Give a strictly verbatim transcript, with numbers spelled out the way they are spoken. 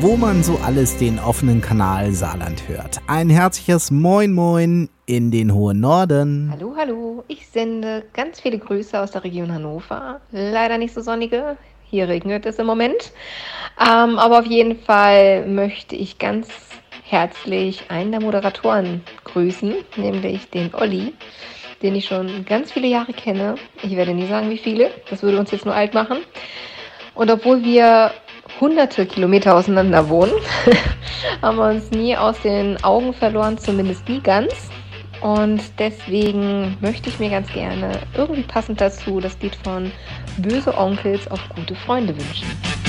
wo man so alles den offenen Kanal Saarland hört. Ein herzliches Moin Moin in den hohen Norden. Hallo, hallo. Ich sende ganz viele Grüße aus der Region Hannover. Leider nicht so sonnige. Hier regnet es im Moment. Ähm, aber auf jeden Fall möchte ich ganz herzlich einen der Moderatoren grüßen, nämlich den Olli, den ich schon ganz viele Jahre kenne. Ich werde nie sagen, wie viele. Das würde uns jetzt nur alt machen. Und obwohl wir hunderte Kilometer auseinander wohnen, haben wir uns nie aus den Augen verloren, zumindest nie ganz. Und deswegen möchte ich mir ganz gerne irgendwie passend dazu das Lied von Böse Onkels auf gute Freunde wünschen.